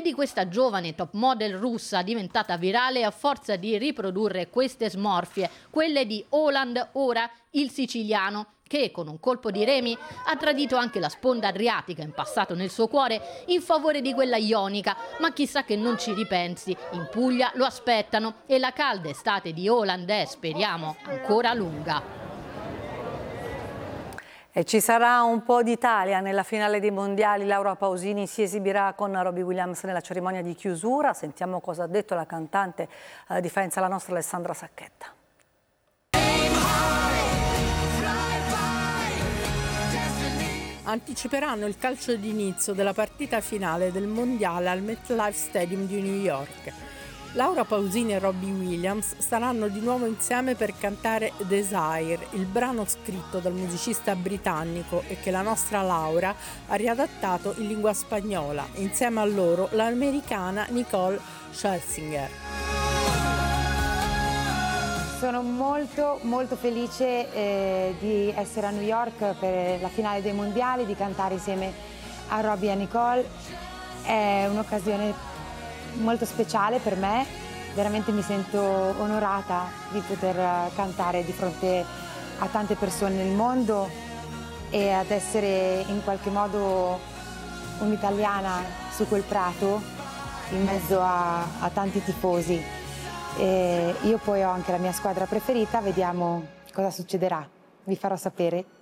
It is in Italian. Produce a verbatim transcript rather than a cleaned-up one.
di questa giovane top model russa diventata virale a forza di riprodurre queste smorfie, quelle di Haaland, ora il siciliano, che con un colpo di remi ha tradito anche la sponda adriatica in passato nel suo cuore in favore di quella ionica, ma chissà che non ci ripensi, in Puglia lo aspettano e la calda estate di Haaland è, speriamo, ancora lunga. E ci sarà un po' d'Italia nella finale dei mondiali. Laura Pausini si esibirà con Robbie Williams nella cerimonia di chiusura. Sentiamo cosa ha detto la cantante a differenza della nostra Alessandra Sacchetta. Anticiperanno il calcio d'inizio della partita finale del mondiale al MetLife Stadium di New York. Laura Pausini e Robbie Williams saranno di nuovo insieme per cantare Desire, il brano scritto dal musicista britannico e che la nostra Laura ha riadattato in lingua spagnola, insieme a loro l'americana Nicole Scherzinger. Sono molto molto felice eh, di essere a New York per la finale dei mondiali, di cantare insieme a Robbie e a Nicole. È un'occasione molto speciale per me, veramente mi sento onorata di poter cantare di fronte a tante persone nel mondo e ad essere in qualche modo un'italiana su quel prato in mezzo a, a tanti tifosi. E io poi ho anche la mia squadra preferita, vediamo cosa succederà, vi farò sapere.